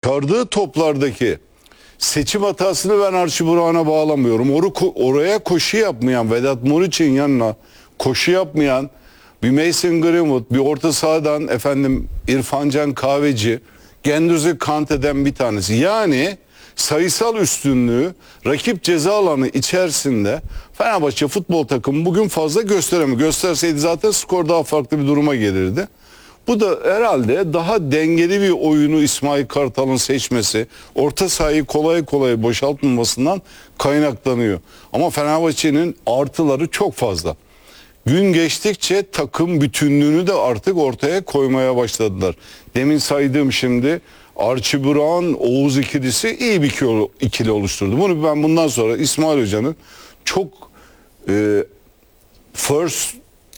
çıkardığı toplardaki seçim hatasını ben Archie Brown'a bağlamıyorum. Oraya koşu yapmayan, Vedat Muriç'in yanına koşu yapmayan bir Mason Greenwood, bir orta sahadan İrfan Can Kahveci, Gendüz'ü kant eden bir tanesi. Yani sayısal üstünlüğü rakip ceza alanı içerisinde Fenerbahçe futbol takımı bugün fazla gösteremiyor. Gösterseydi zaten skor daha farklı bir duruma gelirdi. Bu da herhalde daha dengeli bir oyunu İsmail Kartal'ın seçmesi, orta sahayı kolay kolay boşaltmamasından kaynaklanıyor. Ama Fenerbahçe'nin artıları çok fazla. Gün geçtikçe takım bütünlüğünü de artık ortaya koymaya başladılar. Demin saydığım şimdi Archie Brown, Oğuz ikilisi iyi bir ikili oluşturdu. Bunu ben bundan sonra İsmail Hoca'nın çok first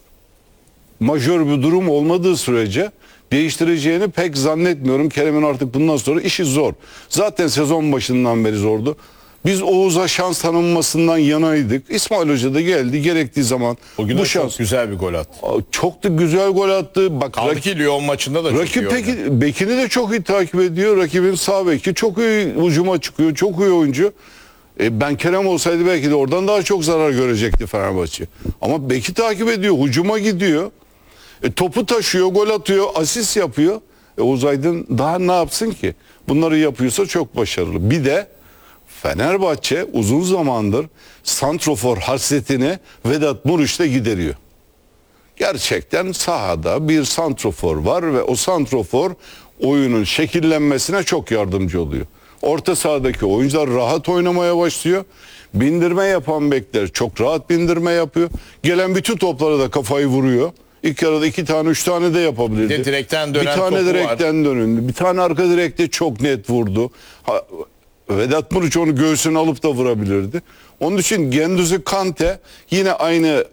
majör bir durum olmadığı sürece değiştireceğini pek zannetmiyorum. Kerem'in artık bundan sonra işi zor. Zaten sezon başından beri zordu. Biz Oğuz'a şans tanınmasından yanaydık. İsmail Hoca da geldi gerektiği zaman. Bugün bu de şans çok güzel bir gol attı. Çok da güzel gol attı. Bak, Kaldı ki Lyon maçında da çok iyi oynadı. Bekini de çok iyi takip ediyor. Rakibin sağ beki çok iyi hücuma çıkıyor. Çok iyi oyuncu. Ben Kerem olsaydı belki de oradan daha çok zarar görecekti Fenerbahçe. Ama beki takip ediyor. Hücuma gidiyor. Topu taşıyor, gol atıyor, asist yapıyor. Oğuz Aydın daha ne yapsın ki? Bunları yapıyorsa çok başarılı. Bir de Fenerbahçe uzun zamandır santrofor hasretini Vedat Muriç'le gideriyor. Gerçekten sahada bir santrofor var ve o santrofor oyunun şekillenmesine çok yardımcı oluyor. Orta sahadaki oyuncular rahat oynamaya başlıyor. Bindirme yapan bekler çok rahat bindirme yapıyor. Gelen bütün toplara da kafayı vuruyor. İlk yarıda 2 tane 3 tane de yapabilirdi. Bir de direkten dönen bir tane topu direkten dönündü. Bir tane arka direkte çok net vurdu. Vedat Muriç onu göğsüne alıp da vurabilirdi. Onun için Gendüz'ü Kante yine aynı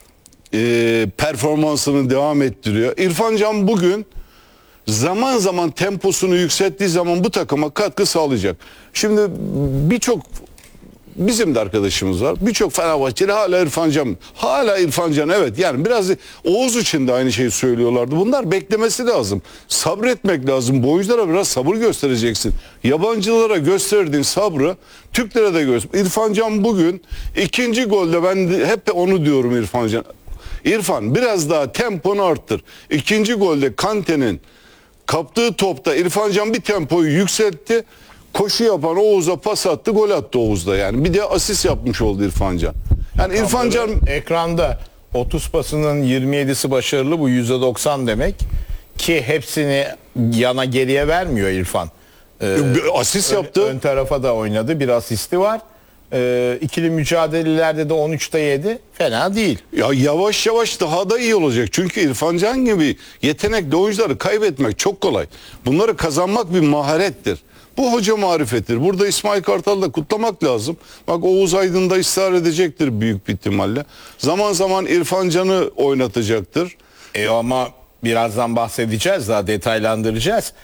performansını devam ettiriyor. İrfan Can bugün zaman zaman temposunu yükselttiği zaman bu takıma katkı sağlayacak. Şimdi birçok bizim de arkadaşımız var. Birçok Fenerbahçeli hala İrfan Can. Hala İrfan Can, evet. Yani biraz Oğuz için de aynı şeyi söylüyorlardı. Bunlar beklemesi lazım. Sabretmek lazım. Bu oyunculara biraz sabır göstereceksin. Yabancılara gösterdiğin sabrı Türklere de göster. İrfan Can bugün ikinci golde ben hep onu diyorum İrfan Can. İrfan biraz daha temponu arttır. İkinci golde Kante'nin kaptığı topta İrfan Can bir tempoyu yükseltti. Koşu yapan Oğuz'a pas attı, gol attı Oğuz'da yani. Bir de asist yapmış oldu İrfan Can. Yani İrfan Can ekranda 30 pasının 27'si başarılı, bu %90 demek ki hepsini yana geriye vermiyor İrfan. asist yaptı. Ön tarafa da oynadı, bir asisti var. İkili mücadelelerde de 13'te 7, fena değil. Ya yavaş yavaş daha da iyi olacak. Çünkü İrfan Can gibi yetenekli oyuncuları kaybetmek çok kolay. Bunları kazanmak bir maharettir. Bu hoca marifettir. Burada İsmail Kartal'ı da kutlamak lazım. Bak Oğuz Aydın da ısrar edecektir büyük bir ihtimalle. Zaman zaman İrfan Can'ı oynatacaktır. Ama birazdan bahsedeceğiz, daha detaylandıracağız.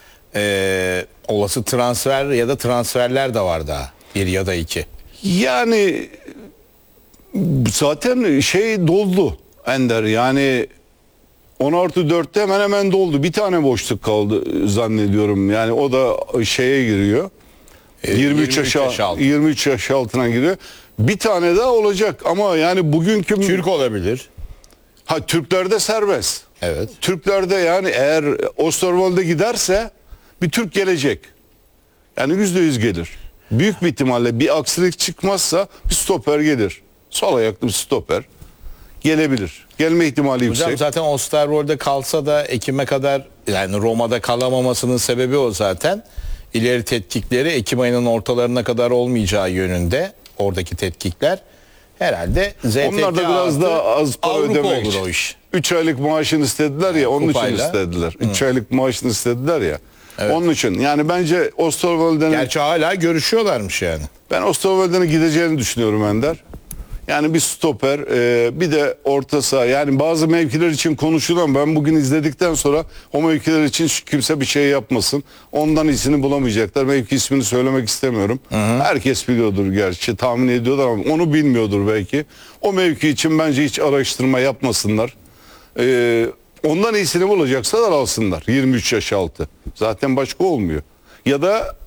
Olası transfer ya da transferler de var daha. 1 ya da 2. Yani zaten şey doldu Ender. Yani 10+4'te hemen hemen doldu. Bir tane boşluk kaldı zannediyorum. Yani o da şeye giriyor. 23 yaş altına giriyor. Bir tane daha olacak ama yani bugünkü Türk olabilir. Türklerde serbest. Evet. Türklerde yani eğer Osterwolde giderse bir Türk gelecek. Yani %100 gelir. Büyük bir ihtimalle bir aksilik çıkmazsa bir stoper gelir. Sol ayaklı bir stoper gelebilir. Gelme ihtimali yüksek. Hocam zaten Osterwold'de kalsa da Ekim'e kadar, yani Roma'da kalamamasının sebebi o zaten. İleri tetkikleri Ekim ayının ortalarına kadar olmayacağı yönünde, oradaki tetkikler. Herhalde ZTK onlar da biraz daha az para Avrupa ödemek. olur o iş. 3 aylık maaşını istediler ya, onun Kupayla. için istediler. 3 aylık maaşını istediler ya. Evet. Onun için yani bence Osterwolde'nin, Gerçi hala görüşüyorlarmış yani. ben Osterwolde'nin gideceğini düşünüyorum Ender. Yani bir stoper, bir de orta saha. Yani bazı mevkiler için konuşulan, ben bugün izledikten sonra o mevkiler için kimse bir şey yapmasın. Ondan iyisini bulamayacaklar. Mevki ismini söylemek istemiyorum. Herkes biliyordur gerçi, tahmin ediyorlar ama onu bilmiyordur belki. O mevki için bence hiç araştırma yapmasınlar. Ondan iyisini bulacaksalar alsınlar. 23 yaş altı. Zaten başka olmuyor. Ya da